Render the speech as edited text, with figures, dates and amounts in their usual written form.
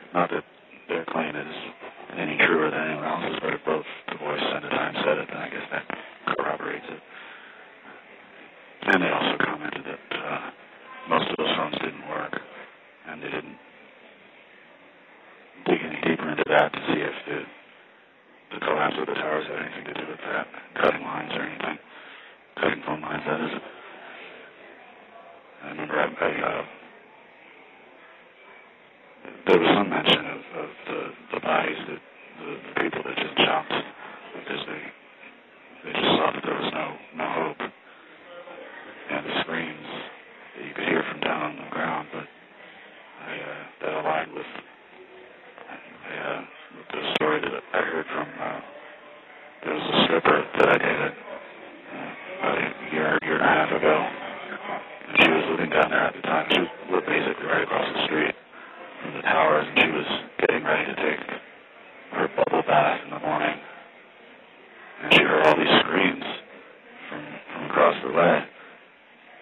Not that their claim is any truer than anyone else's, but if both the Voice and the Times said it, then I guess that corroborates it. And they also commented that most of those phones didn't work, and they didn't dig any deeper into that to see if the collapse of the towers had anything to do with that, cutting lines or anything, cutting phone lines, that is. I remember there was some mention of the bodies, that the people that just jumped, because they just saw that there was no hope, and the screams that you could hear from down on the ground, but that aligned with the story that I heard from, there was a stripper that I dated about a year and a half ago, and she was living down there at the time. She lived basically right across the street from the towers, and she was getting ready to take her bubble bath in the morning, and she heard all these screams from across the way,